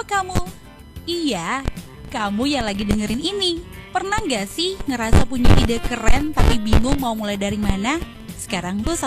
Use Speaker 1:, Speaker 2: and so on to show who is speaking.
Speaker 1: kamu. Iya, kamu yang lagi dengerin ini. Pernah gak sih ngerasa punya ide keren tapi bingung mau mulai dari mana? Sekarang tuh